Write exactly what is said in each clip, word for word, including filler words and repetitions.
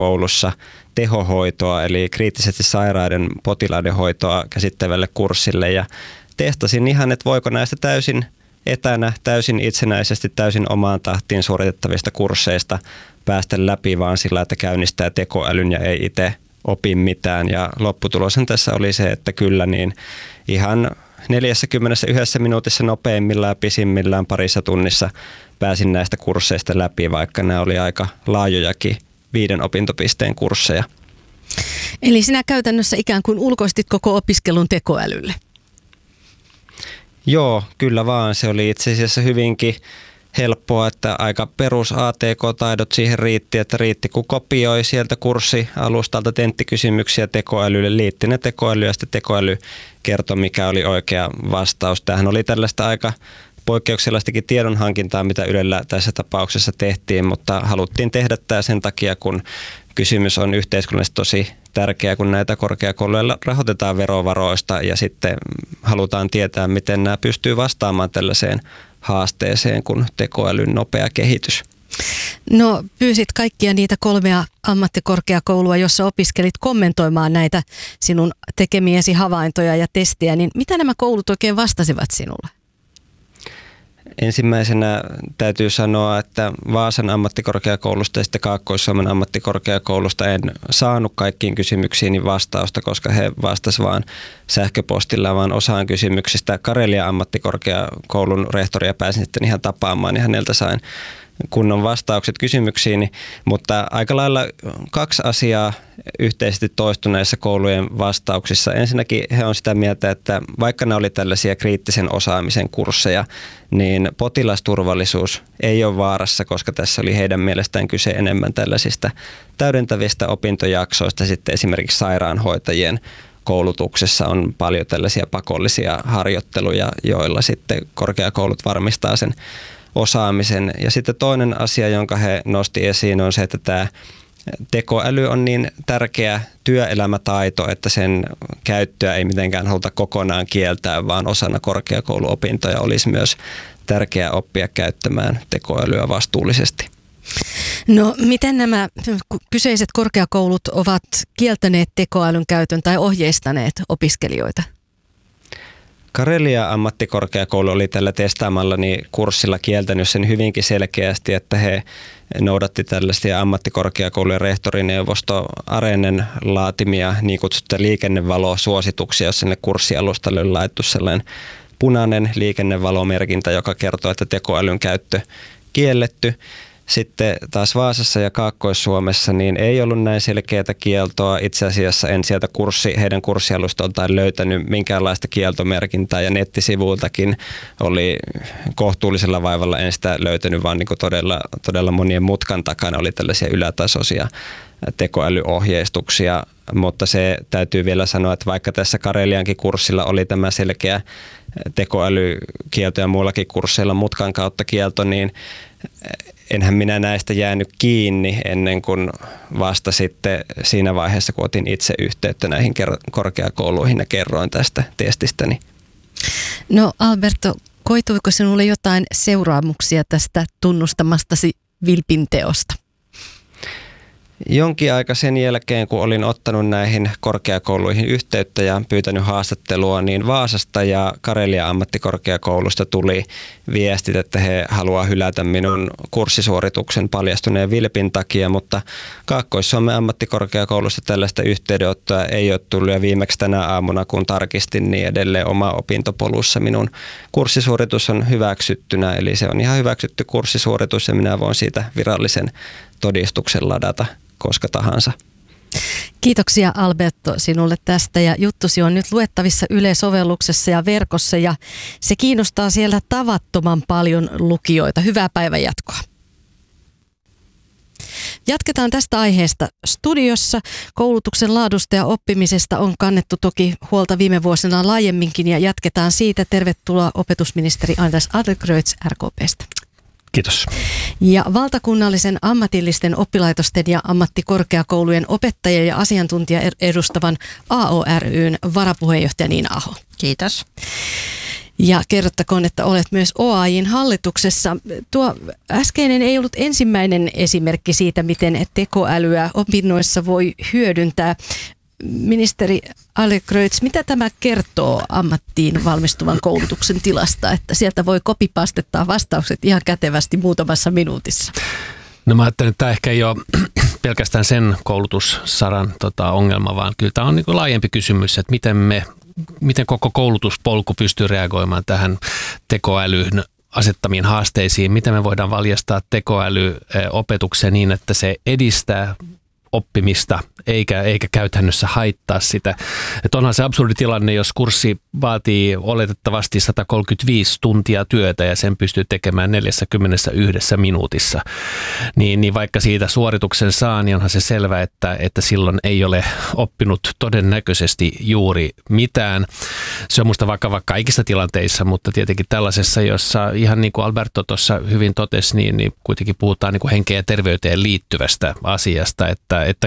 korkeakoulussa tehohoitoa eli kriittisesti sairaiden potilaiden hoitoa käsittävälle kurssille ja testasin ihan, että voiko näistä täysin etänä, täysin itsenäisesti, täysin omaan tahtiin suoritettavista kursseista päästä läpi vaan sillä, että käynnistää tekoälyn ja ei itse opi mitään. Ja lopputuloshan tässä oli se, että kyllä niin ihan neljäkymmentäyksi minuutissa nopeimmillaan ja pisimmillään parissa tunnissa pääsin näistä kursseista läpi, vaikka nämä oli aika laajojakin viiden opintopisteen kursseja. Eli sinä käytännössä ikään kuin ulkoistit koko opiskelun tekoälylle? Joo, kyllä vaan. Se oli itse asiassa hyvinkin helppoa, että aika perus A T K-taidot siihen riitti, että riitti kun kopioi sieltä kurssialustalta tenttikysymyksiä tekoälylle, liitti ne tekoäly ja sitten tekoäly kertoi, mikä oli oikea vastaus. Tämähän oli tällaista aika poikkeuksellaistakin tiedonhankintaa, mitä Ylellä tässä tapauksessa tehtiin, mutta haluttiin tehdä tämä sen takia, kun kysymys on yhteiskunnallisesti tosi tärkeä, kun näitä korkeakouluja rahoitetaan verovaroista ja sitten halutaan tietää, miten nämä pystyy vastaamaan tällaiseen haasteeseen kuin tekoälyn nopea kehitys. No pyysit kaikkia niitä kolmea ammattikorkeakoulua, jossa opiskelit kommentoimaan näitä sinun tekemiesi havaintoja ja testiä, niin mitä nämä koulut oikein vastasivat sinulle? Ensimmäisenä täytyy sanoa, että Vaasan ammattikorkeakoulusta ja sitten Kaakkois-Suomen ammattikorkeakoulusta en saanut kaikkiin kysymyksiini vastausta, koska he vastasivat vain sähköpostilla, vaan osaan kysymyksistä Karelian ammattikorkeakoulun rehtoria pääsin sitten ihan tapaamaan ja häneltä sain kunnon vastaukset kysymyksiini, mutta aika lailla kaksi asiaa yhteisesti toistuneissa koulujen vastauksissa. Ensinnäkin he on sitä mieltä, että vaikka ne oli tällaisia kriittisen osaamisen kursseja, niin potilasturvallisuus ei ole vaarassa, koska tässä oli heidän mielestään kyse enemmän tällaisista täydentävistä opintojaksoista. Sitten esimerkiksi sairaanhoitajien koulutuksessa on paljon tällaisia pakollisia harjoitteluja, joilla sitten korkeakoulut varmistaa sen osaamisen. Ja sitten toinen asia, jonka he nosti esiin, on se, että tämä tekoäly on niin tärkeä työelämätaito, että sen käyttöä ei mitenkään haluta kokonaan kieltää, vaan osana korkeakouluopintoja olisi myös tärkeää oppia käyttämään tekoälyä vastuullisesti. No miten nämä kyseiset korkeakoulut ovat kieltäneet tekoälyn käytön tai ohjeistaneet opiskelijoita? Karelian ammattikorkeakoulu oli tällä testaamallani kurssilla kieltänyt sen hyvinkin selkeästi, että he noudatti tällaisia ammattikorkeakoulujen rehtorineuvosto Arenen laatimia niin kutsuttuja liikennevalosuosituksia, jossa sinne kurssialustalle on laittu sellainen punainen liikennevalomerkintä, joka kertoo, että tekoälyn käyttö kielletty. Sitten taas Vaasassa ja Kaakkois-Suomessa niin ei ollut näin selkeää kieltoa. Itse asiassa en sieltä kurssi, heidän kurssialustoltaan löytänyt minkäänlaista kieltomerkintää ja nettisivuiltakin oli kohtuullisella vaivalla. En sitä löytänyt, vaan niin kuin todella, todella monien mutkan takana oli tällaisia ylätasoisia tekoälyohjeistuksia. Mutta se täytyy vielä sanoa, että vaikka tässä Kareliankin kurssilla oli tämä selkeä tekoälykielto ja muillakin kursseilla mutkan kautta kielto, niin enhän minä näistä jäänyt kiinni ennen kuin vasta sitten siinä vaiheessa, kun otin itse yhteyttä näihin korkeakouluihin ja kerroin tästä testistäni. No Alberto, koituiko sinulle jotain seuraamuksia tästä tunnustamastasi vilpinteosta? Jonkin aika sen jälkeen, kun olin ottanut näihin korkeakouluihin yhteyttä ja pyytänyt haastattelua, niin Vaasasta ja Karelian ammattikorkeakoulusta tuli viestit, että he haluaa hylätä minun kurssisuorituksen paljastuneen vilpin takia, mutta Kaakkois-Suomen ammattikorkeakoulusta tällaista yhteydenottoa ei ole tullut ja viimeksi tänä aamuna, kun tarkistin, niin edelleen oma opintopolussa minun kurssisuoritus on hyväksyttynä, eli se on ihan hyväksytty kurssisuoritus ja minä voin siitä virallisen todistuksen ladata koska tahansa. Kiitoksia Alberto sinulle tästä ja juttusi on nyt luettavissa Yle-sovelluksessa ja verkossa ja se kiinnostaa siellä tavattoman paljon lukijoita. Hyvää päivän jatkoa. Jatketaan tästä aiheesta studiossa. Koulutuksen laadusta ja oppimisesta on kannettu toki huolta viime vuosina laajemminkin ja jatketaan siitä. Tervetuloa opetusministeri Anders Adlercreutz R K P:stä. Kiitos. Ja valtakunnallisen ammatillisten oppilaitosten ja ammattikorkeakoulujen opettajia ja asiantuntija edustavan A O ry:n varapuheenjohtaja Niina Aho. Kiitos. Ja kerrottakoon, että olet myös O A J:n hallituksessa. Tuo äskeinen ei ollut ensimmäinen esimerkki siitä, miten tekoälyä opinnoissa voi hyödyntää. Ministeri Adlercreutz, mitä tämä kertoo ammattiin valmistuvan koulutuksen tilasta, että sieltä voi kopipastettaa vastaukset ihan kätevästi muutamassa minuutissa? No mä ajattelen, että tämä ehkä ei ole pelkästään sen koulutussaran tota, ongelma, vaan kyllä tämä on niin kuin laajempi kysymys, että miten me, miten koko koulutuspolku pystyy reagoimaan tähän tekoälyn asettamiin haasteisiin, miten me voidaan valjastaa tekoäly opetukseen niin, että se edistää oppimista eikä, eikä käytännössä haittaa sitä. Että onhan se absurdi tilanne, jos kurssi vaatii oletettavasti sata kolmekymmentäviisi tuntia työtä ja sen pystyy tekemään neljäkymmentäyksi minuutissa. Niin, niin vaikka siitä suorituksen saa, niin onhan se selvä, että, että silloin ei ole oppinut todennäköisesti juuri mitään. Se on musta vakava kaikissa tilanteissa, mutta tietenkin tällaisessa, jossa ihan niin kuin Alberto tuossa hyvin totesi, niin, niin kuitenkin puhutaan niin kuin henkeen ja terveyteen liittyvästä asiasta, että että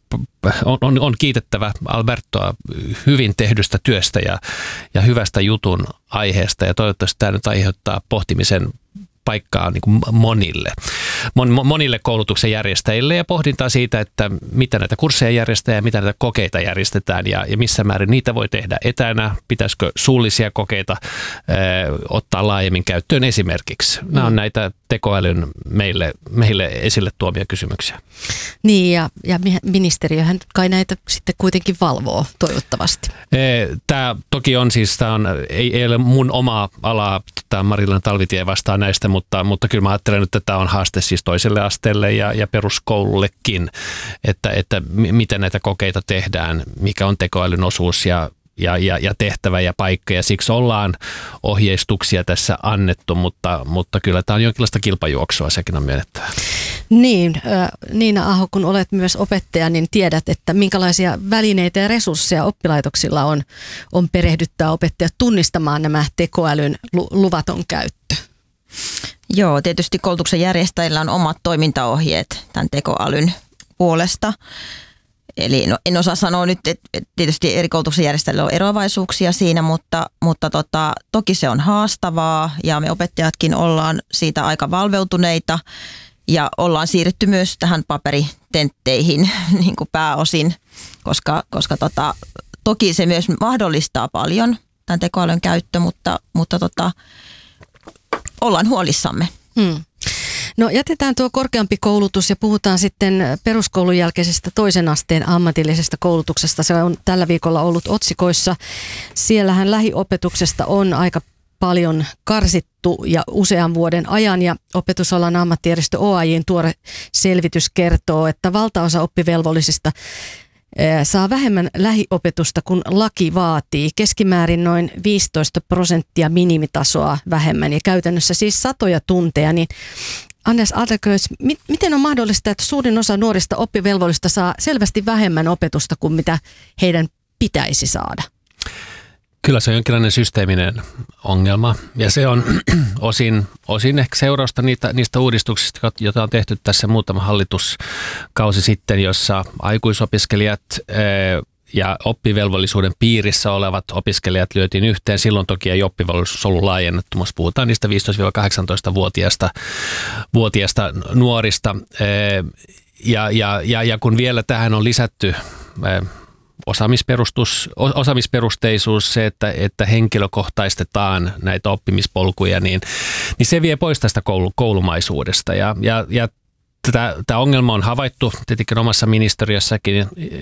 on, on, on kiitettävä Albertoa hyvin tehdystä työstä ja, ja hyvästä jutun aiheesta ja toivottavasti tämä nyt aiheuttaa pohtimisen paikkaa niin kuin monille, mon, monille koulutuksen järjestäjille ja pohdintaa siitä, että mitä näitä kursseja järjestetään ja mitä näitä kokeita järjestetään ja, ja missä määrin niitä voi tehdä etänä, pitäisikö suullisia kokeita ö, ottaa laajemmin käyttöön esimerkiksi. Nämä on näitä tekoälyn meille, meille esille tuomia kysymyksiä. Niin ja, ja ministeriöhän kai näitä sitten kuitenkin valvoo toivottavasti. Tämä toki on siis, tämä on, ei, ei ole mun oma ala, tämä Marilan Talvitie vastaa näistä, mutta, mutta kyllä mä ajattelen, että tämä on haaste siis toiselle asteelle ja, ja peruskoulullekin, että, että miten näitä kokeita tehdään, mikä on tekoälyn osuus ja Ja, ja, ja tehtävä ja paikka ja siksi ollaan ohjeistuksia tässä annettu, mutta, mutta kyllä tämä on jonkinlaista kilpajuoksua, sekin on myönnettävä. Niin, Niina Aho, kun olet myös opettaja, niin tiedät, että minkälaisia välineitä ja resursseja oppilaitoksilla on, on perehdyttää opettajat tunnistamaan nämä tekoälyn luvaton käyttö. Joo, tietysti koulutuksen järjestäjillä on omat toimintaohjeet tämän tekoälyn puolesta. Eli no, en osaa sanoa nyt, että tietysti eri koulutuksen järjestäjillä on eroavaisuuksia siinä, mutta, mutta tota, toki se on haastavaa ja me opettajatkin ollaan siitä aika valveutuneita ja ollaan siirrytty myös tähän paperitentteihin niin kuin pääosin, koska, koska tota, toki se myös mahdollistaa paljon tämän tekoälyn käyttö, mutta, mutta tota, ollaan huolissamme. Hmm. No jätetään tuo korkeampi koulutus ja puhutaan sitten peruskoulun jälkeisestä toisen asteen ammatillisesta koulutuksesta. Se on tällä viikolla ollut otsikoissa. Siellähän lähiopetuksesta on aika paljon karsittu ja usean vuoden ajan ja opetusalan ammattijärjestö O A J:n tuore selvitys kertoo, että valtaosa oppivelvollisista saa vähemmän lähiopetusta kuin laki vaatii. Keskimäärin noin viisitoista prosenttia minimitasoa vähemmän ja käytännössä siis satoja tunteja. Niin Anders Adlercreutz, miten on mahdollista, että suurin osa nuorista oppivelvollista saa selvästi vähemmän opetusta kuin mitä heidän pitäisi saada? Kyllä se on jonkinlainen systeeminen ongelma ja se on osin, osin ehkä seurausta niitä, niistä uudistuksista, joita on tehty tässä muutama hallituskausi sitten, jossa aikuisopiskelijat ja oppivelvollisuuden piirissä olevat opiskelijat lyötiin yhteen. Silloin toki ei oppivelvollisuus ollut laajennettu, mutta puhutaan niistä viisitoista-kahdeksantoista-vuotiaista vuotiaista nuorista. Ja, ja, ja, ja kun vielä tähän on lisätty Osaamisperustus, osaamisperusteisuus, se, että, että henkilökohtaistetaan näitä oppimispolkuja, niin, niin se vie pois tästä koulu, koulumaisuudesta. Ja, ja, ja tämä ongelma on havaittu tietenkin omassa ministeriössäkin,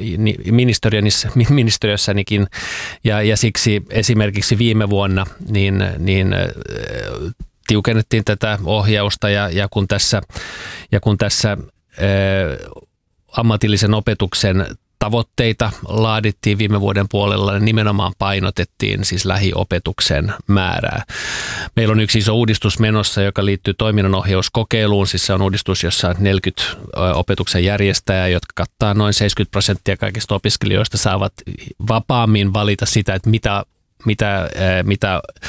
ministeriössänikin, ja, ja siksi esimerkiksi viime vuonna niin, niin tiukennettiin tätä ohjausta, ja, ja kun tässä, ja kun tässä ää, ammatillisen opetuksen tavoitteita laadittiin viime vuoden puolella ja nimenomaan painotettiin siis lähiopetuksen määrää. Meillä on yksi iso uudistus menossa, joka liittyy toiminnanohjauskokeiluun. Siis se on uudistus, jossa on neljäkymmentä opetuksen järjestäjää, jotka kattaa noin seitsemänkymmentä prosenttia kaikista opiskelijoista, saavat vapaammin valita sitä, että mitä mitä, mitä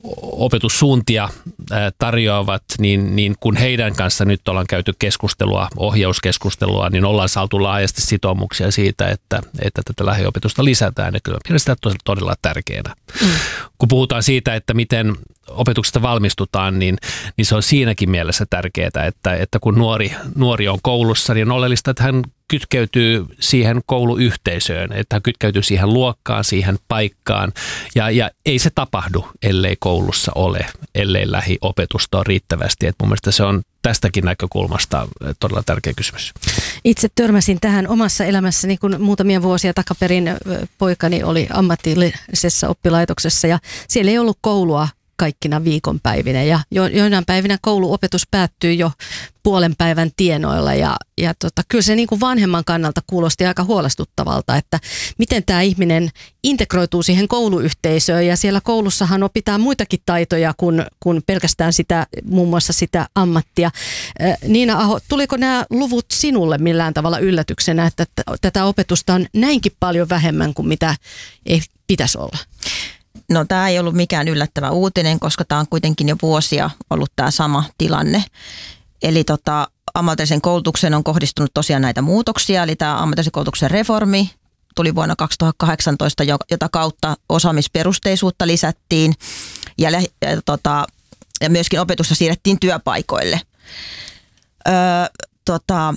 opetussuuntia tarjoavat, niin, niin kun heidän kanssa nyt ollaan käyty keskustelua, ohjauskeskustelua, niin ollaan saatu laajasti sitoumuksia siitä, että, että tätä lähiopetusta lisätään. Ja kyllä pidän sitä todella tärkeänä. Mm. Kun puhutaan siitä, että miten opetuksesta valmistutaan, niin, niin se on siinäkin mielessä tärkeää, että, että kun nuori, nuori on koulussa, niin on oleellista, että hän kytkeytyy siihen kouluyhteisöön, että hän kytkeytyy siihen luokkaan, siihen paikkaan. Ja, ja ei se tapahdu, ellei koulussa ole, ellei lähiopetusta ole riittävästi. Et mun mielestä se on tästäkin näkökulmasta todella tärkeä kysymys. Itse törmäsin tähän omassa elämässäni, kun muutamia vuosia takaperin poikani oli ammatillisessa oppilaitoksessa ja siellä ei ollut koulua kaikkina viikonpäivinä ja jo, joinain päivinä kouluopetus päättyy jo puolen päivän tienoilla ja, ja tota, kyllä se niin kuin vanhemman kannalta kuulosti aika huolestuttavalta, että miten tämä ihminen integroituu siihen kouluyhteisöön ja siellä koulussahan opitaan muitakin taitoja kuin, kuin pelkästään sitä, muun muassa sitä ammattia. Niina Aho, tuliko nämä luvut sinulle millään tavalla yllätyksenä, että tätä opetusta on näinkin paljon vähemmän kuin mitä ei pitäisi olla? No tämä ei ollut mikään yllättävä uutinen, koska tämä on kuitenkin jo vuosia ollut tämä sama tilanne. Eli tota, ammatillisen koulutuksen on kohdistunut tosiaan näitä muutoksia, eli tämä ammatillisen koulutuksen reformi tuli vuonna kaksituhattakahdeksantoista, jota kautta osaamisperusteisuutta lisättiin ja, ja, tota, ja myöskin opetusta siirrettiin työpaikoille. Öö, tota,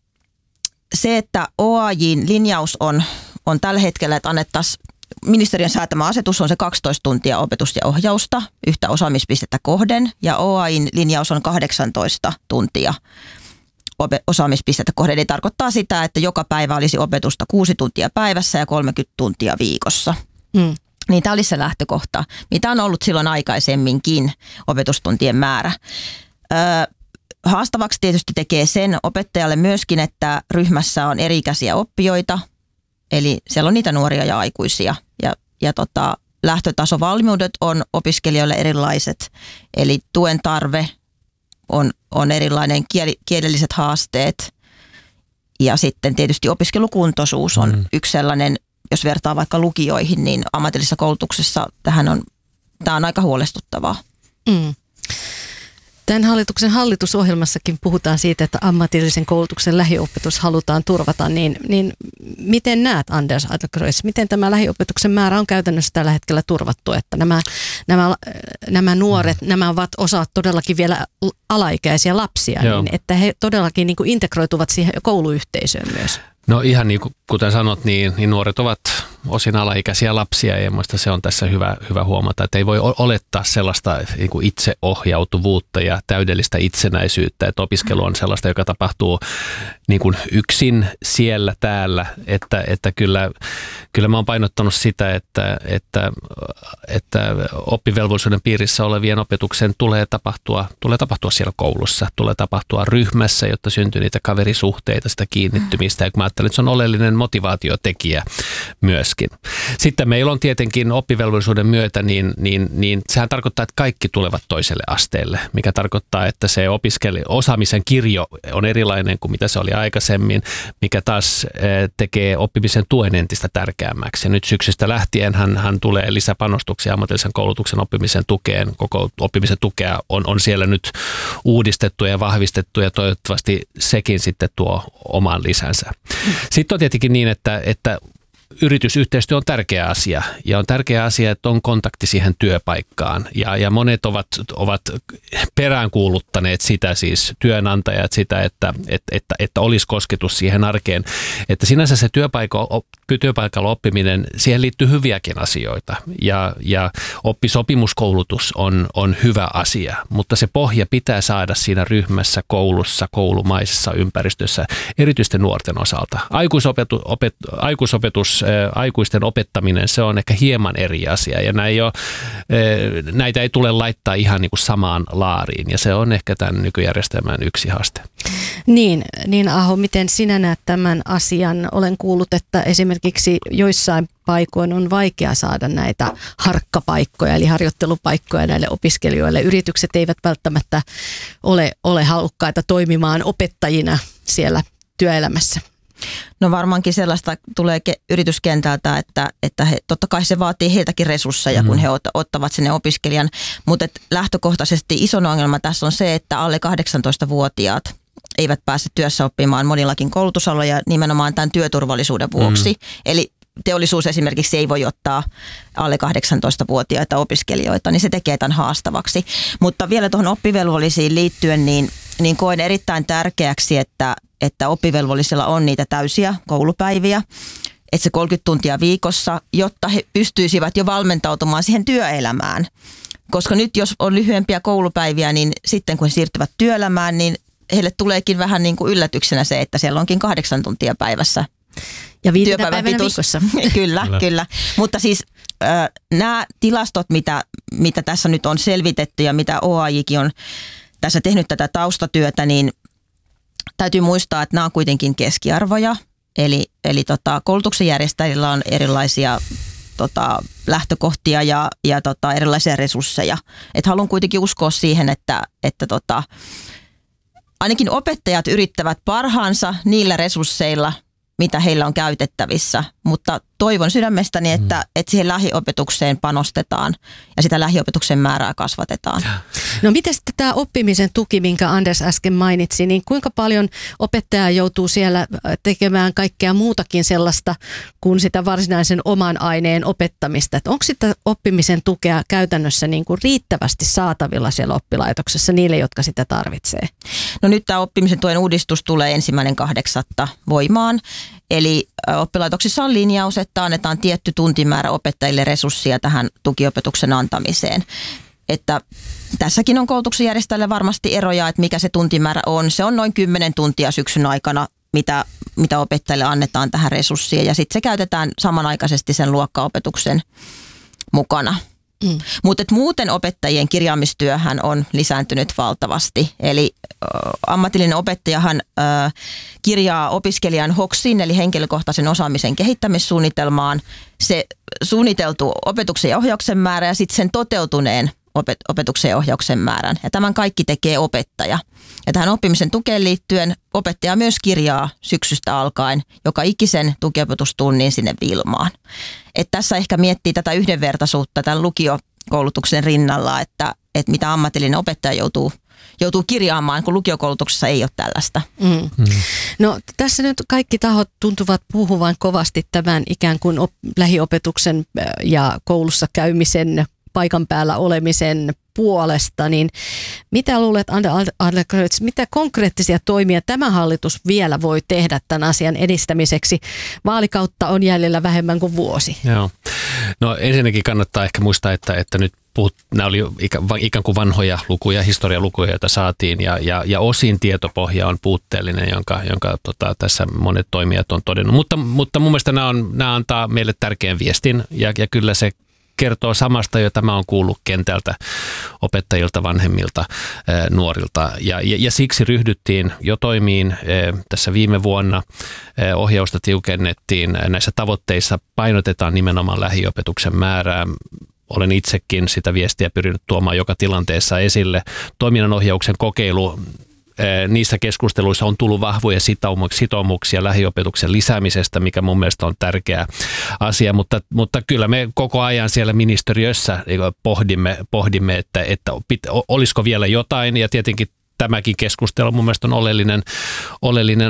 se, että O A J:n linjaus on, on tällä hetkellä, että annettaisiin ministeriön säätämä asetus on se kaksitoista tuntia opetusta ja ohjausta yhtä osaamispistettä kohden ja O A J:n linjaus on kahdeksantoista tuntia osaamispistettä kohden. Eli tarkoittaa sitä, että joka päivä olisi opetusta kuusi tuntia päivässä ja kolmekymmentä tuntia viikossa. Mm. Niin tämä olisi se lähtökohta, mitä on ollut silloin aikaisemminkin opetustuntien määrä. Öö, haastavaksi tietysti tekee sen opettajalle myöskin, että ryhmässä on eri-ikäisiä oppijoita. Eli siellä on niitä nuoria ja aikuisia ja, ja tota, lähtötasovalmiudet on opiskelijoille erilaiset. Eli tuen tarve on, on erilainen, kieli, kielelliset haasteet ja sitten tietysti opiskelukuntoisuus on mm. yksi sellainen, jos vertaa vaikka lukioihin, niin ammatillisessa koulutuksessa tähän on, tämä on aika huolestuttavaa. Mm. Tämän hallituksen hallitusohjelmassakin puhutaan siitä, että ammatillisen koulutuksen lähiopetus halutaan turvata, niin, niin miten näet, Anders Adlercreutz, miten tämä lähiopetuksen määrä on käytännössä tällä hetkellä turvattu, että nämä, nämä, nämä nuoret, nämä ovat osa todellakin vielä alaikäisiä lapsia, niin että he todellakin niin kuin integroituvat siihen kouluyhteisöön myös? No ihan niin kuin kuten sanot, niin, niin nuoret ovat osin alaikäisiä lapsia ja minusta se on tässä hyvä, hyvä huomata, että ei voi olettaa sellaista niin kuin itseohjautuvuutta ja täydellistä itsenäisyyttä, että opiskelu on sellaista, joka tapahtuu niin kuin yksin siellä täällä, että, että kyllä, kyllä mä oon painottanut sitä, että, että, että oppivelvollisuuden piirissä olevien opetuksen tulee tapahtua, tulee tapahtua siellä koulussa, tulee tapahtua ryhmässä, jotta syntyy niitä kaverisuhteita, sitä kiinnittymistä ja kun mä ajattelen, että se on oleellinen motivaatiotekijä myöskin. Sitten meillä on tietenkin oppivelvollisuuden myötä, niin, niin, niin sehän tarkoittaa, että kaikki tulevat toiselle asteelle, mikä tarkoittaa, että se opiskeli, osaamisen kirjo on erilainen kuin mitä se oli aikaisemmin, mikä taas tekee oppimisen tuen entistä tärkeämmäksi. Ja nyt syksystä lähtien hän, hän tulee lisäpanostuksia ammatillisen koulutuksen oppimisen tukeen. Koko oppimisen tukea on, on siellä nyt uudistettu ja vahvistettu ja toivottavasti sekin sitten tuo oman lisänsä. Sitten on tietenkin niin, että, että yritysyhteistyö on tärkeä asia ja on tärkeä asia, että on kontakti siihen työpaikkaan ja, ja monet ovat, ovat peräänkuuluttaneet sitä siis työnantajat sitä, että, että, että, että olisi kosketus siihen arkeen, että sinänsä se työpaikalla, työpaikalla oppiminen, siihen liittyy hyviäkin asioita ja, ja oppisopimuskoulutus on, on hyvä asia, mutta se pohja pitää saada siinä ryhmässä, koulussa, koulumaisessa ympäristössä, erityisesti nuorten osalta. Aikuisopetus, opet, aikuisopetus aikuisten opettaminen, se on ehkä hieman eri asia ja näin jo, näitä ei tule laittaa ihan niin kuin samaan laariin ja se on ehkä tämän nykyjärjestelmän yksi haaste. Niin, niin Aho, miten sinä näet tämän asian? Olen kuullut, että esimerkiksi joissain paikoin on vaikea saada näitä harkkapaikkoja eli harjoittelupaikkoja näille opiskelijoille. Yritykset eivät välttämättä ole, ole halukkaita toimimaan opettajina siellä työelämässä. No varmaankin sellaista tulee ke- yrityskentältä, että, että he, totta kai se vaatii heiltäkin resursseja, mm-hmm. kun he ot, ottavat sinne opiskelijan. Mutta lähtökohtaisesti ison ongelma tässä on se, että alle kahdeksantoistavuotiaat eivät pääse työssä oppimaan monillakin koulutusaloilla ja nimenomaan tämän työturvallisuuden vuoksi. Mm-hmm. Eli teollisuus esimerkiksi ei voi ottaa alle kahdeksantoistavuotiaita opiskelijoita, niin se tekee tämän haastavaksi. Mutta vielä tuohon oppivelvollisiin liittyen, niin, niin koen erittäin tärkeäksi, että, että oppivelvollisilla on niitä täysiä koulupäiviä, että se kolmekymmentä tuntia viikossa, jotta he pystyisivät jo valmentautumaan siihen työelämään. Koska nyt jos on lyhyempiä koulupäiviä, niin sitten kun he siirtyvät työelämään, niin heille tuleekin vähän niin kuin yllätyksenä se, että siellä onkin kahdeksan tuntia päivässä. Ja viitenä päivänä viikossa. kyllä, kyllä, kyllä. Mutta siis äh, nämä tilastot, mitä, mitä tässä nyt on selvitetty ja mitä O A J:kin on tässä tehnyt tätä taustatyötä, niin täytyy muistaa, että nämä on kuitenkin keskiarvoja. Eli, eli tota, koulutuksen järjestäjillä on erilaisia tota, lähtökohtia ja, ja tota, erilaisia resursseja. Et haluan kuitenkin uskoa siihen, että, että tota, ainakin opettajat yrittävät parhaansa niillä resursseilla, mitä heillä on käytettävissä, mutta toivon sydämestäni, että, että siihen lähiopetukseen panostetaan ja sitä lähiopetuksen määrää kasvatetaan. No miten sitten tämä oppimisen tuki, minkä Anders äsken mainitsi, niin kuinka paljon opettaja joutuu siellä tekemään kaikkea muutakin sellaista kuin sitä varsinaisen oman aineen opettamista? Että onko sitä oppimisen tukea käytännössä niin kuin riittävästi saatavilla siellä oppilaitoksessa niille, jotka sitä tarvitsee? No nyt tämä oppimisen tuen uudistus tulee ensimmäinen kahdeksatta voimaan. Eli oppilaitoksissa on linjaus, että annetaan tietty tuntimäärä opettajille resursseja tähän tukiopetuksen antamiseen. Että tässäkin on koulutuksen järjestäjille varmasti eroja, että mikä se tuntimäärä on. Se on noin kymmenen tuntia syksyn aikana, mitä, mitä opettajille annetaan tähän resurssia. Ja sitten se käytetään samanaikaisesti sen luokkaopetuksen mukana. Mm. Mutta muuten opettajien kirjaamistyöhän on lisääntynyt valtavasti. Eli ö, ammatillinen opettajahan ö, kirjaa opiskelijan hoksin, eli henkilökohtaisen osaamisen kehittämissuunnitelmaan, se suunniteltu opetuksen ja ohjauksen määrä ja sitten sen toteutuneen opet- opetuksen ja ohjauksen määrän. Ja tämän kaikki tekee opettaja. Ja tähän oppimisen tukeen liittyen opettaja myös kirjaa syksystä alkaen joka ikisen tukiopetustunnin sinne Wilmaan. Et tässä ehkä miettii tätä yhdenvertaisuutta tämän lukiokoulutuksen rinnalla, että, että mitä ammatillinen opettaja joutuu, joutuu kirjaamaan, kun lukiokoulutuksessa ei ole tällaista. Mm. Mm. No tässä nyt kaikki tahot tuntuvat puhuvan kovasti tämän ikään kuin op- lähiopetuksen ja koulussa käymisen, paikan päällä olemisen puolesta, niin mitä luulet, Ander Adlercreutz, mitä konkreettisia toimia tämä hallitus vielä voi tehdä tämän asian edistämiseksi? Vaalikautta on jäljellä vähemmän kuin vuosi. Joo. No ensinnäkin kannattaa ehkä muistaa, että, että nyt puhut, nämä oli ikään kuin vanhoja lukuja, historialukuja, joita saatiin, ja, ja, ja osin tietopohja on puutteellinen, jonka, jonka tota, tässä monet toimijat on todennut. Mutta, mutta mun mielestä nämä, on, nämä antaa meille tärkeän viestin, ja, ja kyllä se kertoo samasta, jota mä oon kuullut kentältä, opettajilta, vanhemmilta, nuorilta. Ja, ja, ja siksi ryhdyttiin jo toimiin tässä viime vuonna. Ohjausta tiukennettiin. Näissä tavoitteissa painotetaan nimenomaan lähiopetuksen määrää. Olen itsekin sitä viestiä pyrinyt tuomaan joka tilanteessa esille. Toiminnanohjauksen kokeilu. Niissä keskusteluissa on tullut vahvoja sitoumuksia lähiopetuksen lisäämisestä, mikä mun mielestä on tärkeä asia, mutta, mutta kyllä me koko ajan siellä ministeriössä pohdimme, pohdimme että, että olisiko vielä jotain, ja tietenkin tämäkin keskustelu mun mielestä on oleellinen, oleellinen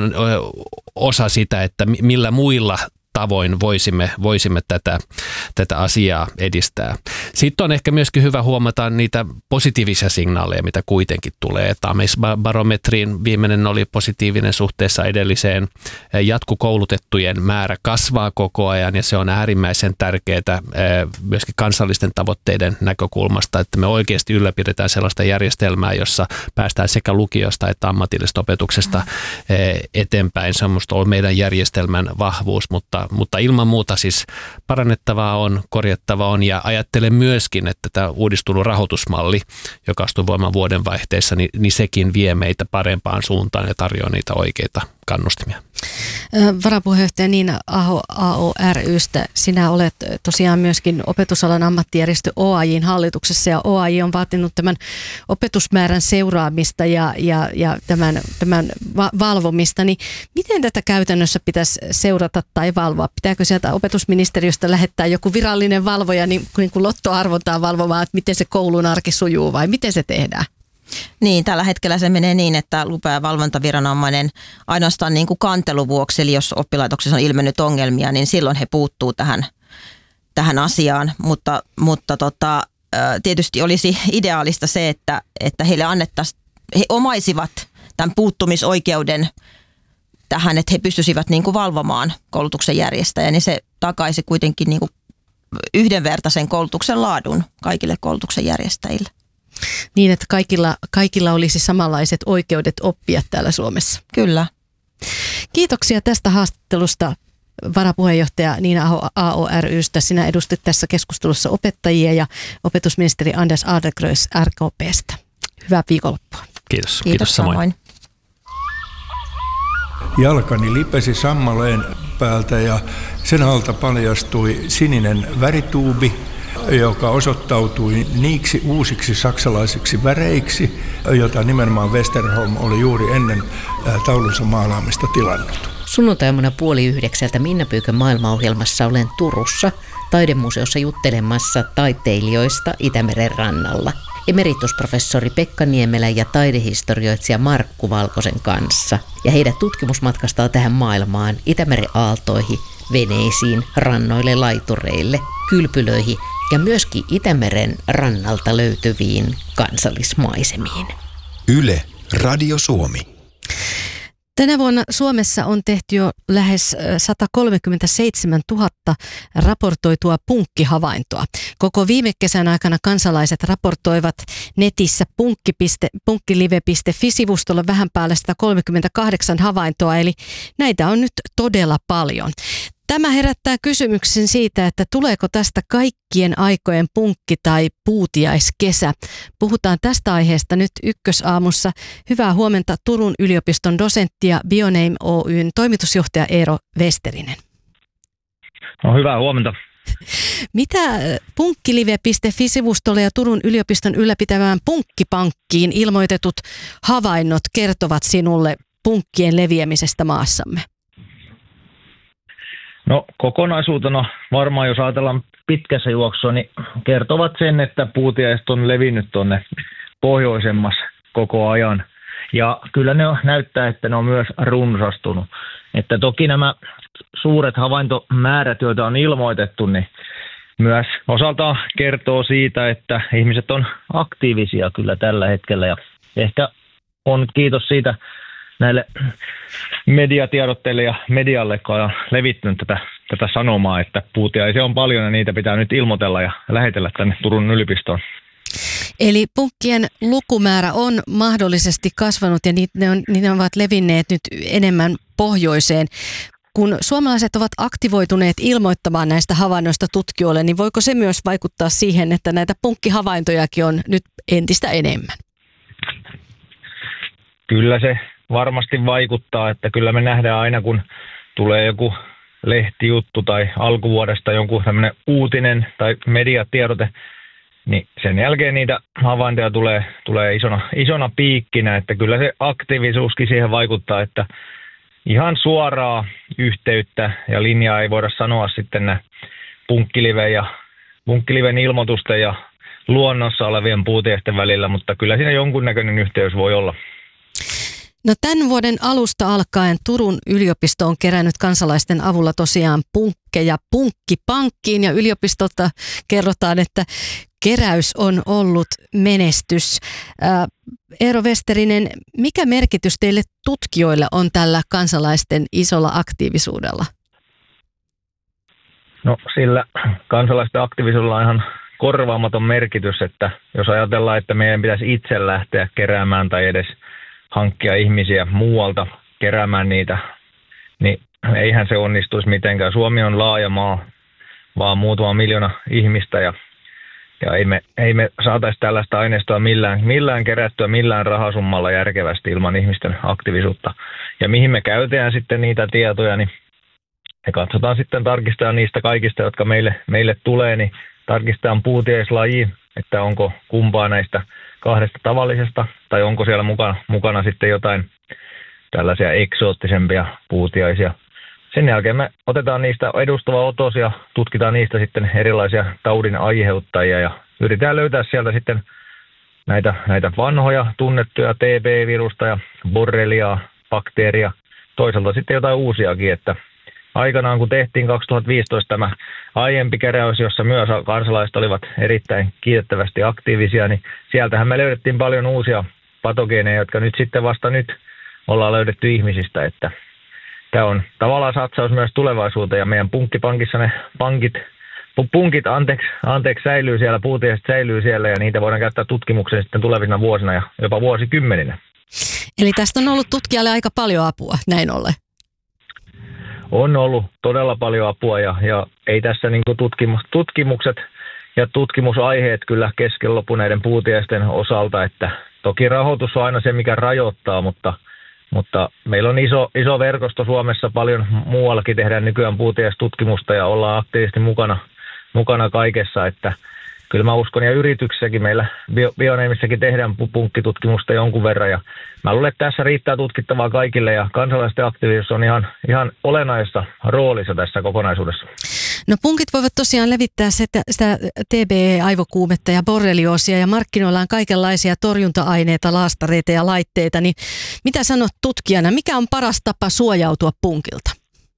osa sitä, että millä muilla tavoin voisimme, voisimme tätä, tätä asiaa edistää. Sitten on ehkä myöskin hyvä huomata niitä positiivisia signaaleja, mitä kuitenkin tulee. Amiesbarometrin viimeinen oli positiivinen suhteessa edelliseen. Jatkukoulutettujen määrä kasvaa koko ajan, ja se on äärimmäisen tärkeää myöskin kansallisten tavoitteiden näkökulmasta, että me oikeasti ylläpidetään sellaista järjestelmää, jossa päästään sekä lukiosta että ammatillisesta opetuksesta eteenpäin. Se on minusta ollut meidän järjestelmän vahvuus, mutta Mutta ilman muuta siis parannettavaa on, korjattavaa on, ja ajattelen myöskin, että tämä uudistunut rahoitusmalli, joka astui voimaan vuodenvaihteessa, niin, niin sekin vie meitä parempaan suuntaan ja tarjoaa niitä oikeita kannustimia. Varapuheenjohtaja Niina Aho A O ry:stä. Sinä olet tosiaan myöskin opetusalan ammattijärjestö O A J:n hallituksessa ja O A J on vaatinut tämän opetusmäärän seuraamista ja, ja, ja tämän, tämän va- valvomista. Niin miten tätä käytännössä pitäisi seurata tai valvoa? Pitääkö sieltä opetusministeriöstä lähettää joku virallinen valvoja niin, niin kuin lottoarvontaa valvomaan, että miten se koulun arki sujuu vai miten se tehdään? Niin, tällä hetkellä se menee niin, että lupa- ja valvontaviranomainen ainoastaan niin kuin kantelun vuoksi, eli jos oppilaitoksessa on ilmennyt ongelmia, niin silloin he puuttuu tähän, tähän asiaan. Mutta, mutta tota, tietysti olisi ideaalista se, että, että heille annettaisiin, he omaisivat tämän puuttumisoikeuden tähän, että he pystyisivät niin kuin valvomaan koulutuksen järjestäjää, niin se takaisi kuitenkin niin kuin yhdenvertaisen koulutuksen laadun kaikille koulutuksen järjestäjille. Niin, että kaikilla, kaikilla olisi samanlaiset oikeudet oppia täällä Suomessa. Kyllä. Kiitoksia tästä haastattelusta, varapuheenjohtaja Niina Aho A O ry:stä. Sinä edustit tässä keskustelussa opettajia ja opetusministeri Anders Adlercreutz R K P:stä. Hyvää viikonloppua. Kiitos. Kiitos, Kiitos samoin. samoin. Jalkani lipesi sammaleen päältä ja sen alta paljastui sininen värituubi, joka osoittautui niiksi uusiksi saksalaisiksi väreiksi, jota nimenomaan Westerholm oli juuri ennen taulunsa maalaamista tilannut. Sunnuntaimuna puoli yhdeksältä Minna Pyykön maailmaohjelmassa olen Turussa taidemuseossa juttelemassa taiteilijoista Itämeren rannalla. Emeritusprofessori Pekka Niemelä ja taidehistorioitsija Markku Valkosen kanssa. Ja heidät tutkimusmatkastaa tähän maailmaan Itämeren aaltoihin, veneisiin, rannoille, laitureille, kylpylöihin ja myöskin Itämeren rannalta löytyviin kansallismaisemiin. Yle, Radio Suomi. Tänä vuonna Suomessa on tehty jo lähes sata kolmekymmentäseitsemäntuhatta raportoitua punkkihavaintoa. Koko viime kesän aikana kansalaiset raportoivat netissä punkkilive piste fi-sivustolla vähän päälle sata kolmekymmentäkahdeksan havaintoa, eli näitä on nyt todella paljon. Tämä herättää kysymyksen siitä, että tuleeko tästä kaikkien aikojen punkki- tai puutiaiskesä. Puhutaan tästä aiheesta nyt Ykkösaamussa. Hyvää huomenta Turun yliopiston dosentti ja Bioname Oy:n toimitusjohtaja Eero Westerinen. No, hyvää huomenta. Mitä punkkilive piste fi-sivustolle ja Turun yliopiston ylläpitävään punkkipankkiin ilmoitetut havainnot kertovat sinulle punkkien leviämisestä maassamme? No kokonaisuutena varmaan, jos ajatellaan pitkässä juoksua, niin kertovat sen, että puutiaiset on levinnyt tuonne pohjoisemmassa koko ajan. Ja kyllä ne on, näyttää, että ne on myös runsastunut. Että toki nämä suuret havaintomäärät, joita on ilmoitettu, niin myös osaltaan kertoo siitä, että ihmiset on aktiivisia kyllä tällä hetkellä. Ja ehkä on kiitos siitä näille mediatiedotteille ja medialle, joka on levittänyt tätä, tätä sanomaa, että puutiaisia on paljon ja niitä pitää nyt ilmoitella ja lähetellä tänne Turun yliopistoon. Eli punkkien lukumäärä on mahdollisesti kasvanut ja ne, on, ne ovat levinneet nyt enemmän pohjoiseen. Kun suomalaiset ovat aktivoituneet ilmoittamaan näistä havainnoista tutkijoille, niin voiko se myös vaikuttaa siihen, että näitä punkkihavaintojakin on nyt entistä enemmän? Kyllä se varmasti vaikuttaa, että kyllä me nähdään aina, kun tulee joku lehtijuttu tai alkuvuodesta jonkun tämmöinen uutinen tai mediatiedote, niin sen jälkeen niitä havaintoja tulee, tulee isona, isona piikkinä, että kyllä se aktiivisuuskin siihen vaikuttaa, että ihan suoraa yhteyttä ja linjaa ei voida sanoa sitten nämä punkkiliven ja punkkiliven ilmoitusten ja luonnossa olevien puutiaisten välillä, mutta kyllä siinä jonkunnäköinen yhteys voi olla. No tämän vuoden alusta alkaen Turun yliopisto on kerännyt kansalaisten avulla tosiaan punkkeja punkkipankkiin ja yliopistolta kerrotaan, että keräys on ollut menestys. Ää, Eero Westerinen, mikä merkitys teille tutkijoille on tällä kansalaisten isolla aktiivisuudella? No sillä kansalaisten aktiivisuudella on ihan korvaamaton merkitys, että jos ajatellaan, että meidän pitäisi itse lähteä keräämään tai edes hankkia ihmisiä muualta keräämään niitä, niin eihän se onnistuisi mitenkään. Suomi on laaja maa, vaan muutama miljoona ihmistä ja Ja ei me, ei me saataisi tällaista aineistoa millään, millään kerättyä millään rahasummalla järkevästi ilman ihmisten aktiivisuutta. Ja mihin me käytetään sitten niitä tietoja, niin me katsotaan sitten, tarkistetaan niistä kaikista, jotka meille, meille tulee, niin tarkistetaan puutieslaji, että onko kumpaa näistä kahdesta tavallisesta, tai onko siellä mukana, mukana sitten jotain tällaisia eksoottisempia puutiaisia. Sen jälkeen me otetaan niistä edustava otos ja tutkitaan niistä sitten erilaisia taudin aiheuttajia ja yritetään löytää sieltä sitten näitä, näitä vanhoja tunnettuja T B-virusta ja borreliaa, bakteeria, toisaalta sitten jotain uusiakin, että aikanaan kun tehtiin kaksituhattaviisitoista tämä aiempi keräys, jossa myös kansalaiset olivat erittäin kiitettävästi aktiivisia, niin sieltähän me löydettiin paljon uusia patogeeneja, jotka nyt sitten vasta nyt ollaan löydetty ihmisistä, että tämä on tavallaan satsaus myös tulevaisuuteen ja meidän punkkipankissa ne pankit, punkit anteeksi, anteeksi säilyy siellä, puutieset säilyy siellä ja niitä voidaan käyttää tutkimukseen sitten tulevina vuosina ja jopa vuosikymmeninä. Eli tästä on ollut tutkijalle aika paljon apua, näin ollen. On ollut todella paljon apua ja, ja ei tässä niin kuin tutkimus, tutkimukset ja tutkimusaiheet kyllä kesken lopu näiden puutiesten osalta, että toki rahoitus on aina se, mikä rajoittaa, mutta Mutta meillä on iso, iso verkosto Suomessa, paljon muuallakin tehdään nykyään puutiestutkimusta ja ollaan aktiivisesti mukana, mukana kaikessa, että kyllä mä uskon ja yrityksissäkin meillä Bio, Bionameissakin tehdään punkkitutkimusta jonkun verran ja mä luulen, että tässä riittää tutkittavaa kaikille ja kansalaisten aktiivisuus on ihan, ihan olennaisessa roolissa tässä kokonaisuudessa. No punkit voivat tosiaan levittää sitä, sitä T B E-aivokuumetta ja borrelioosia ja markkinoilla on kaikenlaisia torjunta-aineita, laastareita ja laitteita, niin mitä sanot tutkijana, mikä on paras tapa suojautua punkilta?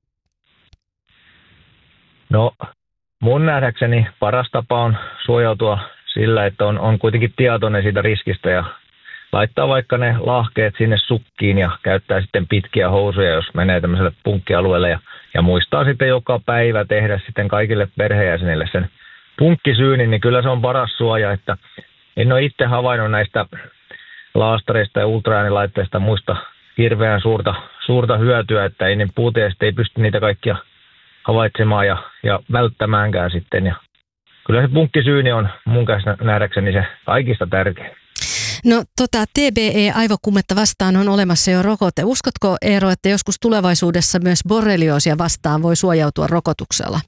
No mun nähdäkseni paras tapa on suojautua sillä, että on, on kuitenkin tietoinen siitä riskistä ja laittaa vaikka ne lahkeet sinne sukkiin ja käyttää sitten pitkiä housuja, jos menee tämmöiselle punkkialueelle ja, ja muistaa sitten joka päivä tehdä sitten kaikille perheenjäsenille sen punkkisyynin, niin kyllä se on paras suoja, että en ole itse havainnut näistä laastareista ja ultraäänilaitteista muista hirveän suurta, suurta hyötyä, että ei ne puutieset ei pysty niitä kaikkia havaitsemaan ja, ja välttämäänkään sitten. Ja kyllä se punkkisyyni on mun kanssa nähdäkseni se kaikista tärkein. No tota, T B E-aivokuumetta vastaan on olemassa jo rokote. Uskotko, Eero, että joskus tulevaisuudessa myös borrelioosia vastaan voi suojautua rokotuksella?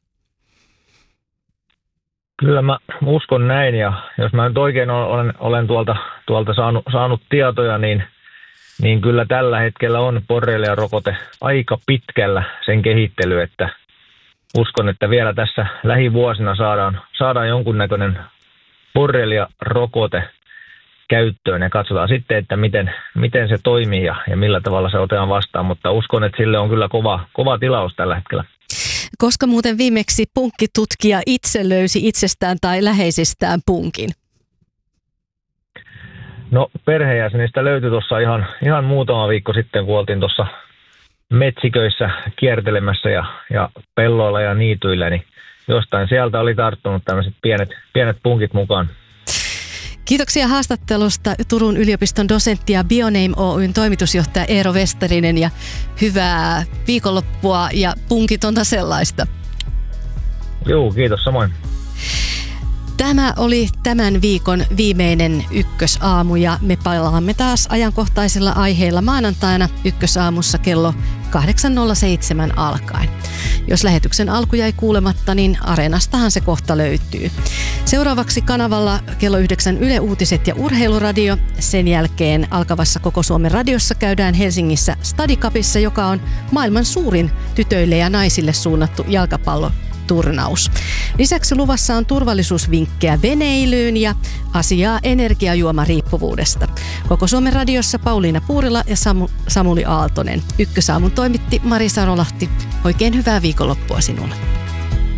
Kyllä mä uskon näin ja jos mä nyt oikein olen, olen tuolta, tuolta saanut, saanut tietoja, niin, niin kyllä tällä hetkellä on borrelia-rokote aika pitkällä sen kehittely, että uskon, että vielä tässä lähivuosina saadaan, saadaan jonkunnäköinen borrelia-rokote käyttöön ja katsotaan sitten, että miten, miten se toimii ja, ja millä tavalla se otetaan vastaan, mutta uskon, että sille on kyllä kova, kova tilaus tällä hetkellä. Koska muuten viimeksi punkkitutkija itse löysi itsestään tai läheisistään punkin? No perheenjäsenistä löytyi tuossa ihan, ihan muutama viikko sitten, kun oltiin tuossa metsiköissä kiertelemässä ja, ja pelloilla ja niityillä, niin jostain sieltä oli tarttunut tämmöiset pienet, pienet punkit mukaan. Kiitoksia haastattelusta Turun yliopiston dosentti ja Bioname Oyn toimitusjohtaja Eero Westerinen ja hyvää viikonloppua ja punkitonta sellaista. Joo, kiitos samoin. Tämä oli tämän viikon viimeinen Ykkösaamu ja me palaamme taas ajankohtaisilla aiheilla maanantaina Ykkösaamussa kello kahdeksan nolla seitsemän alkaen. Jos lähetyksen alku jäi kuulematta, niin Areenastahan se kohta löytyy. Seuraavaksi kanavalla kello yhdeksän Yle Uutiset ja Urheiluradio. Sen jälkeen alkavassa Koko Suomen radiossa käydään Helsingissä Stadicupissa, joka on maailman suurin tytöille ja naisille suunnattu jalkapallo. Turnaus. Lisäksi luvassa on turvallisuusvinkkejä veneilyyn ja asiaa energiajuomariippuvuudesta. Koko Suomen radiossa Pauliina Puurila ja Samu, Samuli Aaltonen. Ykkösaamun toimitti Mari Sarolahti. Oikein hyvää viikonloppua sinulle.